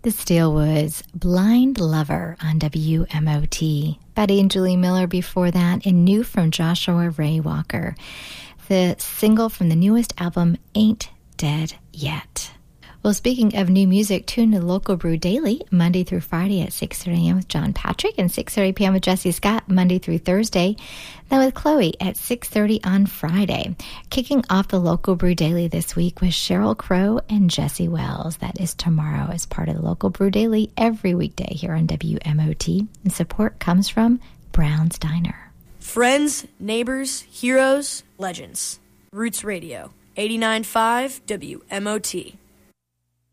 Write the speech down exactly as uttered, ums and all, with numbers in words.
The Steelwoods, Blind Lover on W M O T. Betty and Julie Miller before that, and new from Joshua Ray Walker. The single from the newest album, Ain't Dead Yet. Well, speaking of new music, tune to Local Brew Daily, Monday through Friday at six thirty a.m. with John Patrick and six thirty p.m. with Jesse Scott, Monday through Thursday. Then with Chloe at six thirty on Friday. Kicking off the Local Brew Daily this week with Cheryl Crow and Jesse Wells. That is tomorrow as part of the Local Brew Daily every weekday here on W M O T. And support comes from Brown's Diner. Friends, neighbors, heroes, legends. Roots Radio, eighty-nine point five W M O T.